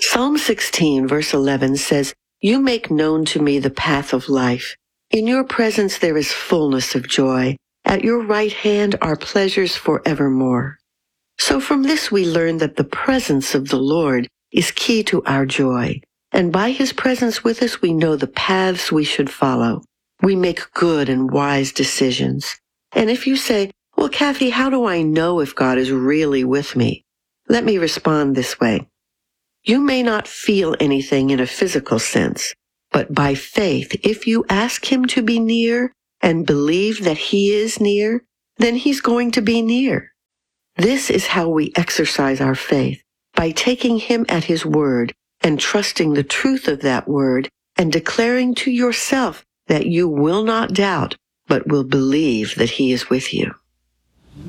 Psalm 16, verse 11 says, "You make known to me the path of life. In your presence there is fullness of joy. At your right hand are pleasures forevermore." So from this we learn that the presence of the Lord is key to our joy. And by his presence with us, we know the paths we should follow. We make good and wise decisions. And if you say, "Well, Kathy, how do I know if God is really with me?" Let me respond this way. You may not feel anything in a physical sense, but by faith, if you ask him to be near and believe that he is near, then he's going to be near. This is how we exercise our faith, by taking him at his word and trusting the truth of that word and declaring to yourself that you will not doubt, but will believe that he is with you.